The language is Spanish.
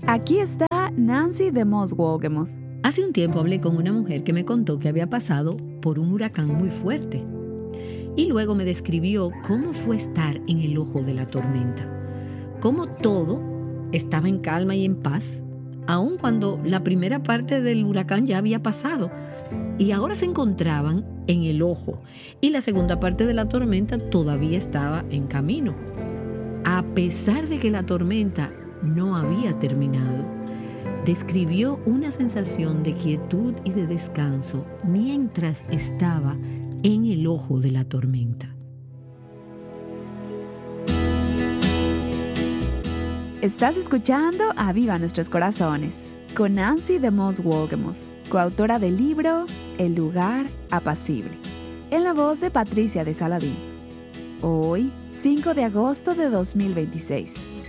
Aquí está Nancy DeMoss Wolgemuth. Hace un tiempo hablé con una mujer que me contó que había pasado por un huracán muy fuerte. Y luego me describió cómo fue estar en el ojo de la tormenta. Cómo todo estaba en calma y en paz, aun cuando la primera parte del huracán ya había pasado. Y ahora se encontraban en el ojo. Y la segunda parte de la tormenta todavía estaba en camino. A pesar de que la tormenta no había terminado, describió una sensación de quietud y de descanso mientras estaba en el ojo de la tormenta. Estás escuchando Aviva Nuestros Corazones con Nancy DeMoss Wolgemuth, coautora del libro El lugar apacible, en la voz de Patricia de Saladín. Hoy, 5 de agosto de 2026.